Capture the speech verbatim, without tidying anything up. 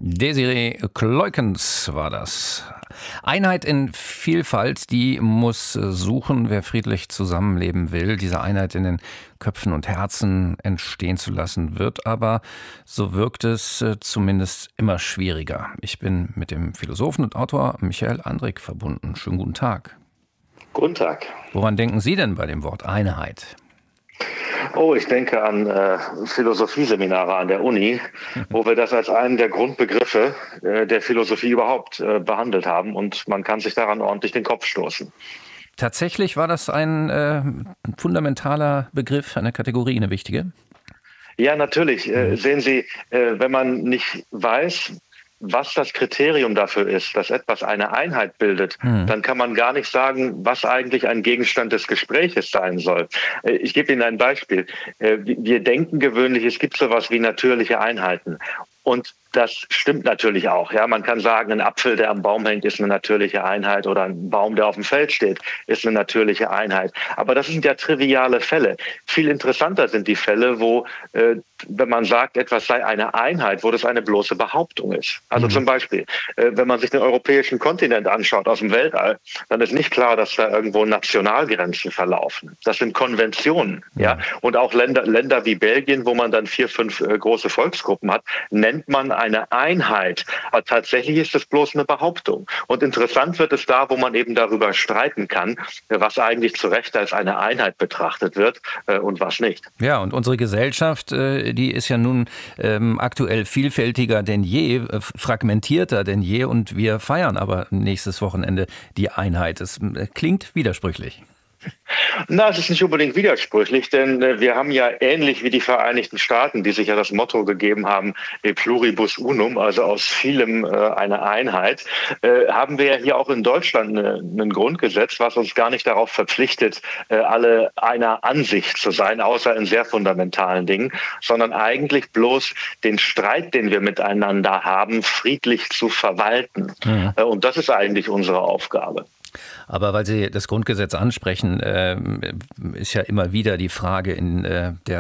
Desiree Kleukens war das. Einheit in Vielfalt, die muss suchen, wer friedlich zusammenleben will. Diese Einheit in den Köpfen und Herzen entstehen zu lassen, wird aber, so wirkt es, zumindest immer schwieriger. Ich bin mit dem Philosophen und Autor Michael Andrik verbunden. Schönen guten Tag. Guten Tag. Woran denken Sie denn bei dem Wort Einheit? Oh, ich denke an äh, Philosophieseminare an der Uni, wo wir das als einen der Grundbegriffe äh, der Philosophie überhaupt äh, behandelt haben, und man kann sich daran ordentlich den Kopf stoßen. Tatsächlich war das ein äh, fundamentaler Begriff, eine Kategorie, eine wichtige? Ja, natürlich. Äh, sehen Sie, äh, wenn man nicht weiß, was das Kriterium dafür ist, dass etwas eine Einheit bildet, hm. dann kann man gar nicht sagen, was eigentlich ein Gegenstand des Gespräches sein soll. Ich gebe Ihnen ein Beispiel. Wir denken gewöhnlich, es gibt sowas wie natürliche Einheiten. Und das stimmt natürlich auch. Ja, man kann sagen, ein Apfel, der am Baum hängt, ist eine natürliche Einheit, oder ein Baum, der auf dem Feld steht, ist eine natürliche Einheit. Aber das sind ja triviale Fälle. Viel interessanter sind die Fälle, wo, äh, wenn man sagt, etwas sei eine Einheit, wo das eine bloße Behauptung ist. Also mhm. zum Beispiel, äh, wenn man sich den europäischen Kontinent anschaut aus dem Weltall, dann ist nicht klar, dass da irgendwo Nationalgrenzen verlaufen. Das sind Konventionen. Ja, ja? Und auch Länder, Länder wie Belgien, wo man dann vier, fünf äh, große Volksgruppen hat, nennt man eine Einheit. Aber tatsächlich ist es bloß eine Behauptung. Und interessant wird es da, wo man eben darüber streiten kann, was eigentlich zu Recht als eine Einheit betrachtet wird äh, und was nicht. Ja, und unsere Gesellschaft, äh, die ist ja nun ähm, aktuell vielfältiger denn je, äh, fragmentierter denn je, und wir feiern aber nächstes Wochenende die Einheit. Es äh, klingt widersprüchlich. Na, es ist nicht unbedingt widersprüchlich, denn äh, wir haben ja ähnlich wie die Vereinigten Staaten, die sich ja das Motto gegeben haben, e pluribus unum, also aus vielem äh, eine Einheit, äh, haben wir ja hier auch in Deutschland ein Grundgesetz, was uns gar nicht darauf verpflichtet, äh, alle einer Ansicht zu sein, außer in sehr fundamentalen Dingen, sondern eigentlich bloß den Streit, den wir miteinander haben, friedlich zu verwalten. Ja. Äh, und das ist eigentlich unsere Aufgabe. Aber weil Sie das Grundgesetz ansprechen, äh, ist ja immer wieder die Frage in äh, der